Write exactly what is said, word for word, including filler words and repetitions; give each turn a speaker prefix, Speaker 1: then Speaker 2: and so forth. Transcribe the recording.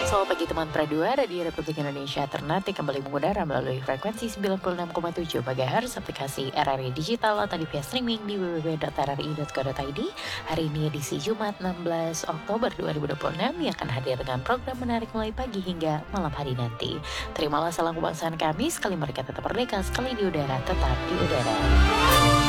Speaker 1: Selamat pagi teman Pradua, Radio Republik Indonesia Ternate kembali mengudara melalui frekuensi sembilan puluh enam koma tujuh megahertz, aplikasi R R I Digital atau di via streaming di w w w dot r r i dot co dot i d. Hari ini edisi Jumat enam belas Oktober dua ribu dua puluh enam yang akan hadir dengan program menarik mulai pagi hingga malam hari nanti. Terimalah salam kebangsaan kami, sekali mereka tetap merdeka, sekali di udara tetap di udara.